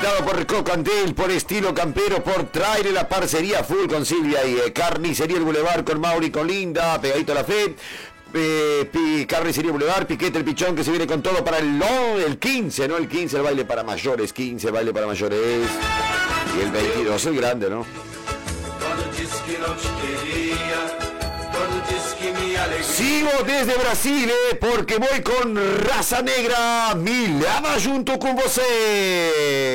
Dado por Cocantel, por Estilo Campero, por Traire, la parcería full con Silvia y Carnicería El Boulevard con Mauri, con Linda, pegadito a la fe. Carnicería Boulevard, Piquete el Pichón que se viene con todo para el 15, ¿no? El 15, el baile para mayores, 15, el baile para mayores. Y el 22, el grande, ¿no? Sigo desde Brasil, porque voy con Raza Negra, Milama junto con você.